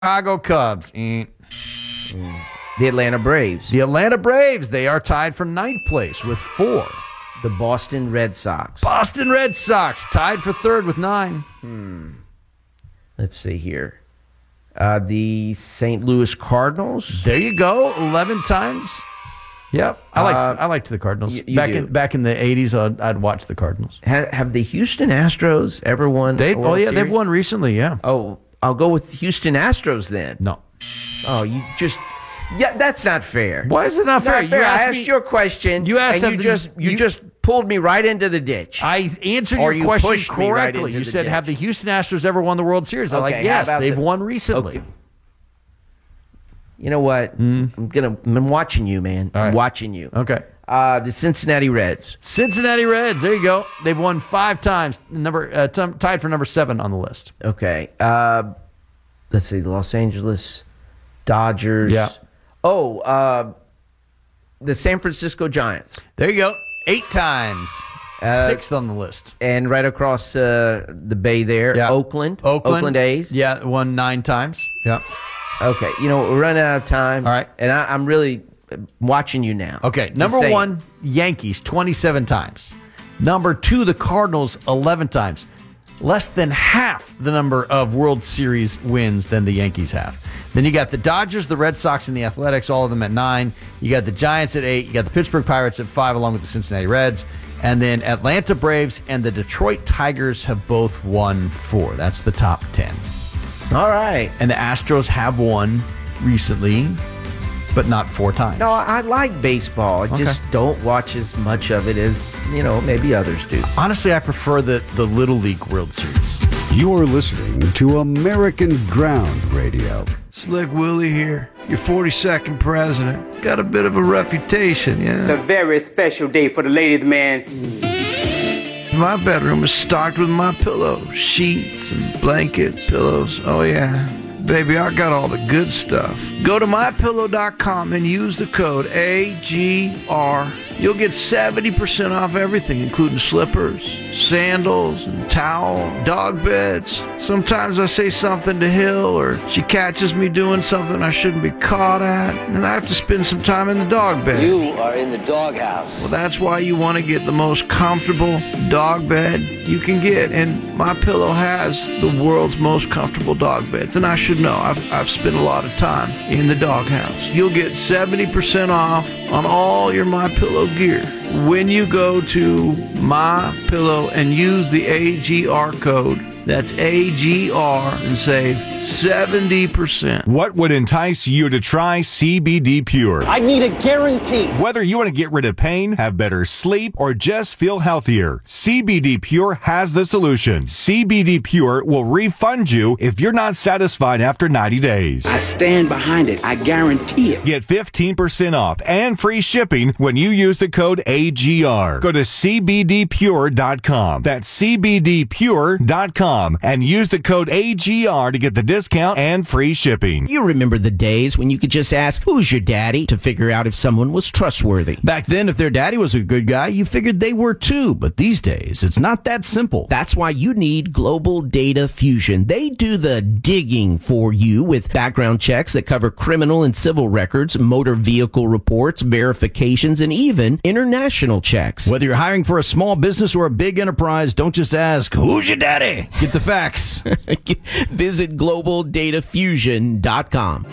Chicago Cubs. The Atlanta Braves. The Atlanta Braves, they are tied for ninth place with 4. The Boston Red Sox. Boston Red Sox tied for third with 9. Let's see here. The St. Louis Cardinals. There you go, 11 times. Yep, I liked the Cardinals. Back in the 80s, I'd watch the Cardinals. Have the Houston Astros ever won? They've won recently. Yeah. Oh, I'll go with Houston Astros then. No. Oh, that's not fair. Why is it not fair? I asked you a question. You just pulled me right into the ditch. I answered your question correctly. You said, have the Houston Astros ever won the World Series? I'm like, yes, they've won recently. Okay. You know what? I'm watching you, man. All right. I'm watching you. Okay. The Cincinnati Reds. Cincinnati Reds. There you go. They've won 5 times. Tied for number 7 on the list. Okay. Let's see. The Los Angeles Dodgers. Yeah. Oh, the San Francisco Giants. There you go. 8 times. 6th on the list. And right across the bay there, yeah. Oakland A's. Yeah, won 9 times. Yeah. Okay. We're running out of time. All right. And I'm really watching you now. Okay. Number 1, Yankees, 27 times. Number 2, the Cardinals, 11 times. Less than half the number of World Series wins than the Yankees have. Then you got the Dodgers, the Red Sox, and the Athletics, all of them at 9. You got the Giants at 8. You got the Pittsburgh Pirates at 5, along with the Cincinnati Reds. And then Atlanta Braves and the Detroit Tigers have both won 4. That's the top 10. All right. And the Astros have won recently, but not 4 times. No, I like baseball. I just don't watch as much of it as, maybe others do. Honestly, I prefer the Little League World Series. You're listening to American Ground Radio. Slick Willie here, your 42nd president. Got a bit of a reputation, yeah? It's a very special day for the ladies, man. My bedroom is stocked with my pillows, sheets, and blanket, pillows. Oh, yeah. Baby, I got all the good stuff. Go to MyPillow.com and use the code AGR. You'll get 70% off everything, including slippers, sandals, and towel, dog beds. Sometimes I say something to Hill, or she catches me doing something I shouldn't be caught at, and I have to spend some time in the dog bed. You are in the doghouse. Well, that's why you want to get the most comfortable dog bed you can get, and MyPillow has the world's most comfortable dog beds, and I should know. I've spent a lot of time in the doghouse. You'll get 70% off on all your MyPillow gear when you go to MyPillow and use the AGR code. That's AGR and save 70%. What would entice you to try CBD Pure? I need a guarantee. Whether you want to get rid of pain, have better sleep, or just feel healthier, CBD Pure has the solution. CBD Pure will refund you if you're not satisfied after 90 days. I stand behind it. I guarantee it. Get 15% off and free shipping when you use the code AGR. Go to CBDPure.com. That's CBDPure.com. And use the code AGR to get the discount and free shipping. You remember the days when you could just ask, who's your daddy, to figure out if someone was trustworthy. Back then, if their daddy was a good guy, you figured they were too. But these days, it's not that simple. That's why you need Global Data Fusion. They do the digging for you with background checks that cover criminal and civil records, motor vehicle reports, verifications, and even international checks. Whether you're hiring for a small business or a big enterprise, don't just ask, who's your daddy? Get the facts. Visit GlobalDataFusion.com.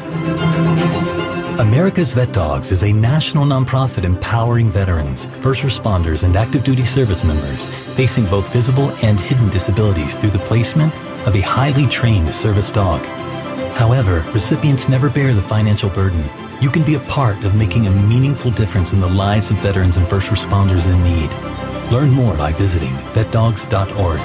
America's Vet Dogs is a national nonprofit empowering veterans, first responders, and active duty service members facing both visible and hidden disabilities through the placement of a highly trained service dog. However, recipients never bear the financial burden. You can be a part of making a meaningful difference in the lives of veterans and first responders in need. Learn more by visiting vetdogs.org.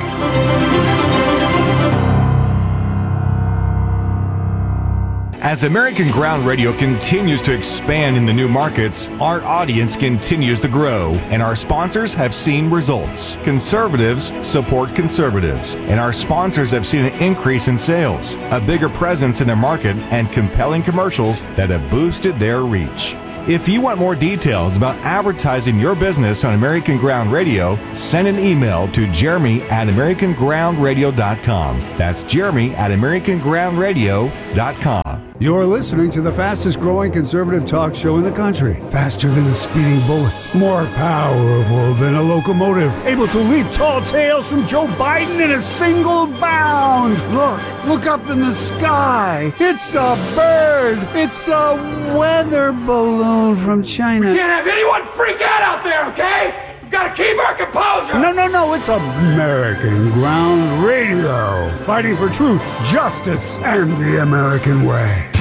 As American Ground Radio continues to expand in the new markets, our audience continues to grow, and our sponsors have seen results. Conservatives support conservatives, and our sponsors have seen an increase in sales, a bigger presence in their market, and compelling commercials that have boosted their reach. If you want more details about advertising your business on American Ground Radio, send an email to jeremy@americangroundradio.com. That's jeremy@americangroundradio.com. You're listening to the fastest growing conservative talk show in the country. Faster than a speeding bullet. More powerful than a locomotive. Able to leap tall tales from Joe Biden in a single bound. Look up in the sky. It's a bird. It's a weather balloon from China. We can't have anyone freak out there, okay? We've got to keep our composure. No. It's American Ground Radio. Fighting for truth, justice, and the American way.